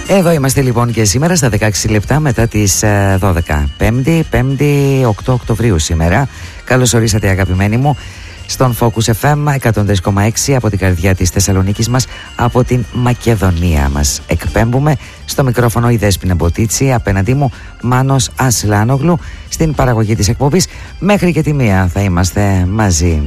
Εδώ είμαστε λοιπόν και σήμερα στα 16 λεπτά μετά τις 12. Πέμπτη 8 Οκτωβρίου σήμερα. Καλώς ορίσατε αγαπημένοι μου στον Focus FM 103,6 από την καρδιά της Θεσσαλονίκης μας, από την Μακεδονία μας. Εκπέμπουμε στο μικρόφωνο η Δέσποινα Μποτίτσι, απέναντί μου Μάνος Ασλάνογλου, στην παραγωγή της εκπομπής. Μέχρι και τη 1 θα είμαστε μαζί.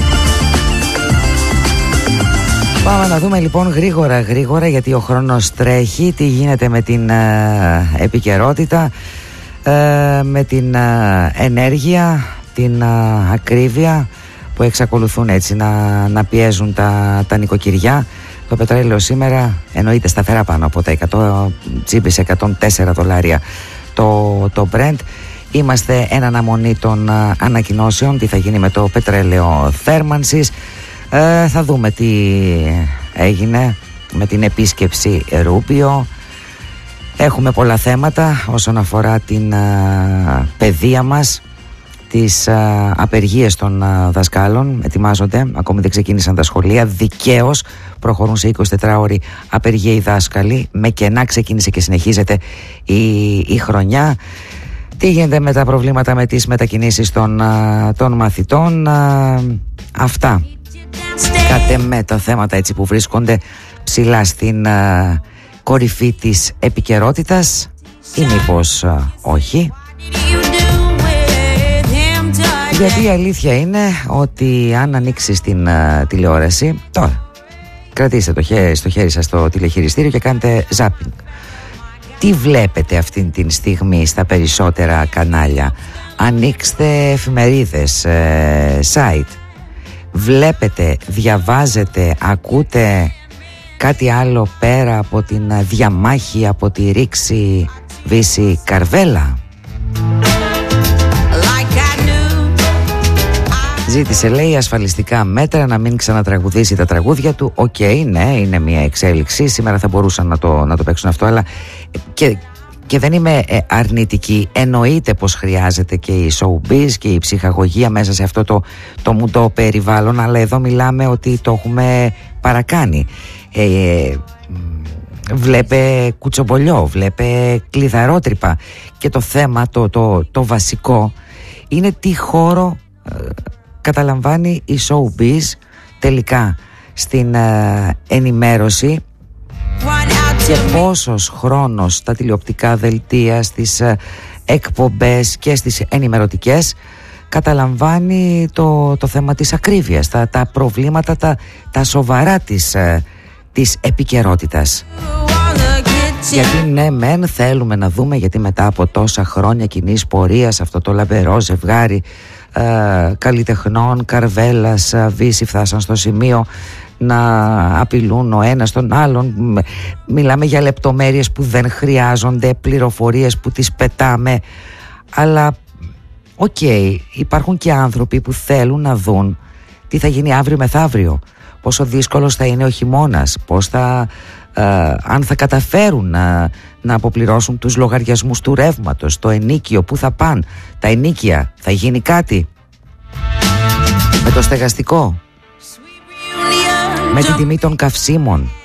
Πάμε να δούμε λοιπόν γρήγορα γιατί ο χρόνος τρέχει, τι γίνεται με την επικαιρότητα, με την ενέργεια, την ακρίβεια που εξακολουθούν έτσι να πιέζουν τα νοικοκυριά. Το πετρέλαιο σήμερα εννοείται σταθερά πάνω από τα 100, τσίπησε $104 το Brent. Είμαστε εν αναμονή των ανακοινώσεων, τι θα γίνει με το πετρέλαιο θέρμανσης. Θα δούμε τι έγινε με την επίσκεψη Ρούπιο. Έχουμε πολλά θέματα όσον αφορά την παιδεία μας, τις απεργίες των δασκάλων. Ετοιμάζονται, ακόμη δεν ξεκίνησαν τα σχολεία. Δικαίως προχωρούν σε 24 ώρη απεργία οι δάσκαλοι. Με κενά ξεκίνησε και συνεχίζεται η χρονιά. Τι γίνεται με τα προβλήματα με τις μετακινήσεις των μαθητών. Αυτά κάτε με τα θέματα έτσι που βρίσκονται ψηλά στην κορυφή της επικαιρότητας, ή μήπως όχι? Γιατί η αλήθεια είναι ότι αν ανοίξεις την τηλεόραση τώρα, κρατήστε στο χέρι σας το τηλεχειριστήριο και κάντε zapping. Τι βλέπετε αυτή τη στιγμή στα περισσότερα κανάλια? Ανοίξτε εφημερίδες, site. Βλέπετε, διαβάζετε, ακούτε κάτι άλλο πέρα από την διαμάχη, από τη ρήξη Βύση Καρβέλα? Ζήτησε, λέει, ασφαλιστικά μέτρα, να μην ξανατραγουδήσει τα τραγούδια του. Οκ, ναι, είναι μια εξέλιξη. Σήμερα θα μπορούσαν να το παίξουν αυτό, αλλά και δεν είμαι αρνητική. Εννοείται πως χρειάζεται και η showbiz και η ψυχαγωγία μέσα σε αυτό το μουντό περιβάλλον, αλλά εδώ μιλάμε ότι το έχουμε παρακάνει. Βλέπε κουτσομπολιό, βλέπε κλειδαρότρυπα, και το θέμα το βασικό είναι τι χώρο καταλαμβάνει η showbiz τελικά στην ενημέρωση, και πόσος χρόνος στα τηλεοπτικά δελτία, στις εκπομπές και στις ενημερωτικές καταλαμβάνει το θέμα της ακρίβειας, τα προβλήματα, τα σοβαρά της επικαιρότητας. Γιατί ναι μεν θέλουμε να δούμε, γιατί μετά από τόσα χρόνια κοινής πορείας αυτό το λαμπερό ζευγάρι καλλιτεχνών, Καρβέλας, Βύση, φτάσαν στο σημείο να απειλούν ο ένας τον άλλον. Μιλάμε για λεπτομέρειες που δεν χρειάζονται, πληροφορίες που τις πετάμε, αλλά υπάρχουν και άνθρωποι που θέλουν να δουν τι θα γίνει αύριο μεθαύριο, πόσο δύσκολος θα είναι ο χειμώνας, αν θα καταφέρουν να αποπληρώσουν τους λογαριασμούς του ρεύματος, το ενοίκιο, πού θα πάνε τα ενοίκια, θα γίνει κάτι με το στεγαστικό, με την τιμή των καυσίμων.